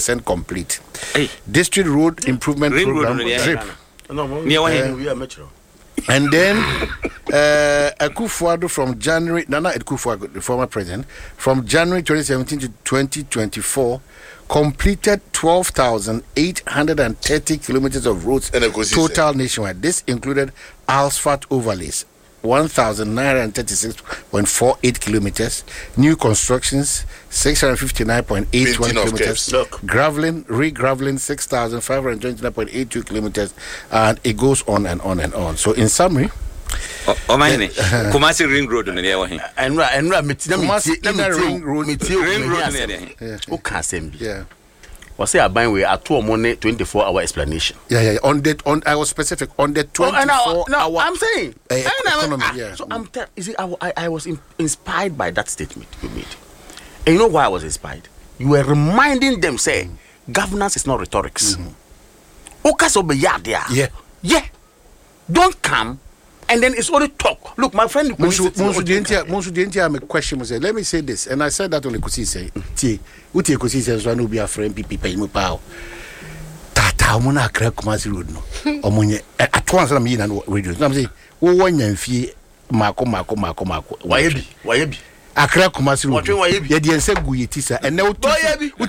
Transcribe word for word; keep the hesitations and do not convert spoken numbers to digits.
percent complete. Hey. District Road Improvement Ring Program, DRIP. Um, and then uh, Akufo-Addo from January, Nana Akufo-Addo, the former president, from January twenty seventeen to twenty twenty-four, completed twelve thousand eight hundred thirty kilometers of roads total nationwide. This included asphalt overlays, one thousand nine hundred thirty-six point four eight kilometers, new constructions, six hundred fifty-nine point eight one kilometers, graveling, re-graveling, six thousand five hundred twenty-nine point eight two kilometers, and it goes on and on and on. So, in summary, oh my name, Kumasi Ring Road, and and and Kumasi Ring Road, Ring Road, who can send me? Yeah. Was say I buy we at two money twenty-four hour explanation. Yeah, yeah. On that, on I was specific on the twenty-four oh, no, hour. I'm saying uh, economy. Ah, yeah. So I'm te- you see, I, I, I was in, inspired by that statement you made, and you know why I was inspired? You were reminding them, saying, mm-hmm. governance is not rhetorics. Mm-hmm. Yeah, yeah. Don't come. And then it's only talk. Look, my friend. Monsu Dientia, Monsu Dientia, my question was, let me say this, and I said that only Kusi say, T, Uti Kusi says, one will be a friend, P P pay me pow. Tata, Mona crack Kumasi Road, no. Or Munya, at once I'm in and radio. I'm saying, oh, one and fee, Marco, Marco, Marco, Marco. Why be? Why be? A crack Kumasi Road. Why be? Yet, the answer Guyetisa, and no,